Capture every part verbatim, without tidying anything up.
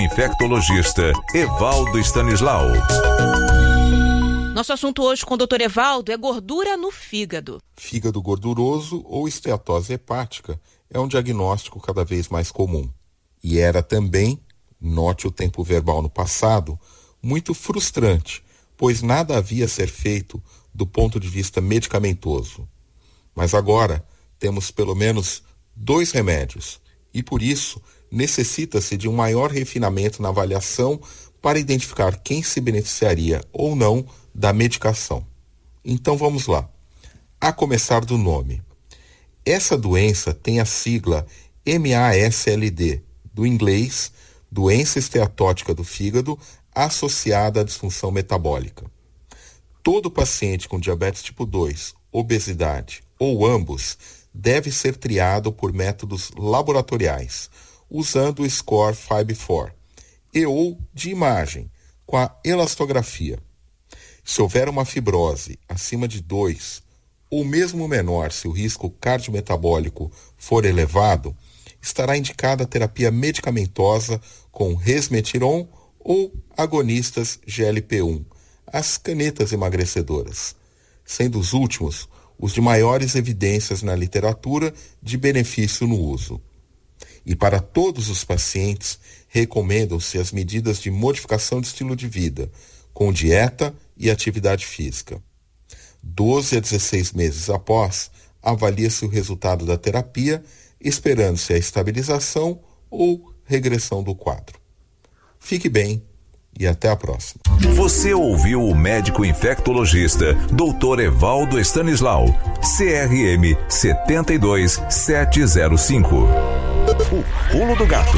Infectologista Evaldo Stanislau. Nosso assunto hoje com o doutor Evaldo é gordura no fígado. Fígado gorduroso ou esteatose hepática é um diagnóstico cada vez mais comum. E era também, note o tempo verbal no passado, muito frustrante, pois nada havia a ser feito do ponto de vista medicamentoso. Mas agora temos pelo menos dois remédios e, por isso, necessita-se de um maior refinamento na avaliação para identificar quem se beneficiaria ou não da medicação. Então vamos lá. A começar do nome. Essa doença tem a sigla M A S L D, do inglês, doença esteatótica do fígado associada à disfunção metabólica. Todo paciente com diabetes tipo dois, obesidade ou ambos deve ser triado por métodos laboratoriais, usando o score cinco B quatro, e ou de imagem, com a elastografia. Se houver uma fibrose acima de dois, ou mesmo menor se o risco cardiometabólico for elevado, estará indicada a terapia medicamentosa com resmetirom ou agonistas G L P um, as canetas emagrecedoras, sendo os últimos os de maiores evidências na literatura de benefício no uso. E para todos os pacientes, recomendam-se as medidas de modificação de estilo de vida, com dieta e atividade física. doze a dezesseis meses após, avalia-se o resultado da terapia, esperando-se a estabilização ou regressão do quadro. Fique bem e até a próxima. Você ouviu o médico infectologista doutor Evaldo Stanislau, C R M sete dois sete zero cinco. O Pulo do Gato.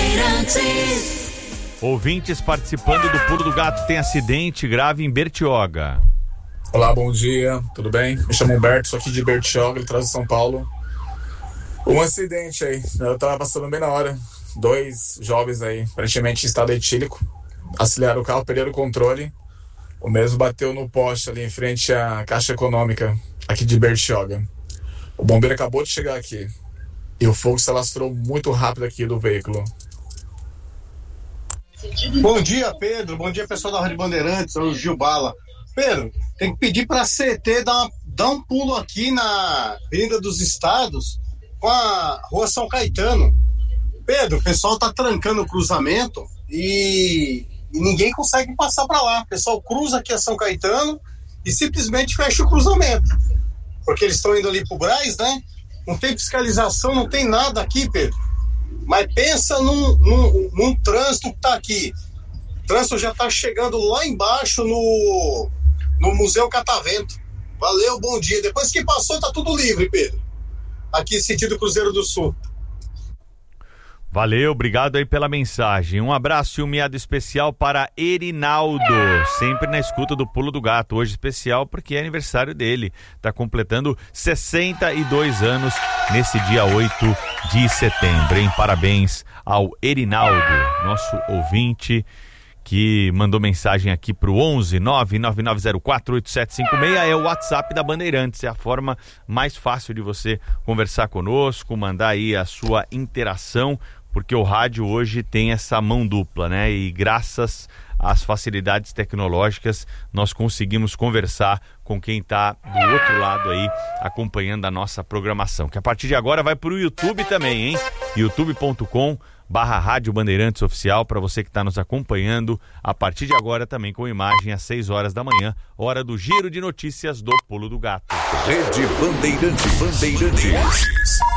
Ouvintes participando do Pulo do Gato. Tem acidente grave em Bertioga. Olá, bom dia, tudo bem? Me chamo Humberto, sou aqui de Bertioga, litoral de São Paulo. Um acidente aí, eu tava passando bem na hora. Dois jovens aí, aparentemente em estado etílico, aceleraram o carro, perderam o controle. O mesmo bateu no poste ali em frente à Caixa Econômica, aqui de Bertioga. O bombeiro acabou de chegar aqui e o fogo se alastrou muito rápido aqui do veículo. Bom dia, Pedro. Bom dia, pessoal da Rádio Bandeirantes, é o Gil Bala. Pedro, tem que pedir para a C T dar, uma, dar um pulo aqui na Avenida dos Estados com a Rua São Caetano. Pedro, o pessoal tá trancando o cruzamento e, e ninguém consegue passar para lá. O pessoal cruza aqui a São Caetano e simplesmente fecha o cruzamento. Porque eles estão indo ali pro Brás, né? Não tem fiscalização, não tem nada aqui, Pedro. Mas pensa num, num, num trânsito que tá aqui. O trânsito já tá chegando lá embaixo no, no Museu Catavento. Valeu, bom dia. Depois que passou, tá tudo livre, Pedro. Aqui, sentido Cruzeiro do Sul. Valeu, obrigado aí pela mensagem. Um abraço e um miado especial para Erinaldo, sempre na escuta do Pulo do Gato. Hoje especial porque é aniversário dele. Tá completando sessenta e dois anos nesse dia oito de setembro, hein? Parabéns ao Erinaldo, nosso ouvinte, que mandou mensagem aqui pro onze nove nove nove zero quatro oito sete cinco seis. É o WhatsApp da Bandeirantes, é a forma mais fácil de você conversar conosco, mandar aí a sua interação, porque o rádio hoje tem essa mão dupla, né? E graças às facilidades tecnológicas, nós conseguimos conversar com quem está do outro lado aí, acompanhando a nossa programação, que a partir de agora vai pro YouTube também, hein? youtube ponto com barra Rádio Bandeirantes Oficial, para você que está nos acompanhando a partir de agora também com imagem às seis horas da manhã, hora do giro de notícias do Pulo do Gato. Rede Bandeirantes. Bandeirantes.